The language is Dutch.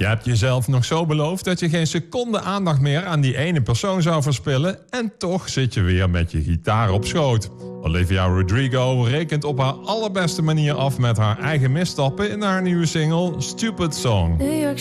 Je hebt jezelf nog zo beloofd dat je geen seconde aandacht meer aan die ene persoon zou verspillen en toch zit je weer met je gitaar op schoot. Olivia Rodrigo rekent op haar allerbeste manier af met haar eigen misstappen in haar nieuwe single Stupid Song. New York